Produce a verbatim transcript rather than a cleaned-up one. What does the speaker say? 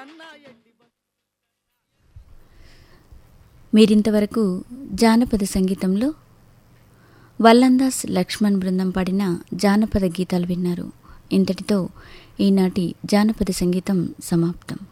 మీరింతవరకు జానపద సంగీతంలో వల్లందాస్ లక్ష్మణ్ బృందం పాడిన జానపద గీతాలు విన్నారు. ఇంతటితో ఈనాటి జానపద సంగీతం సమాప్తం.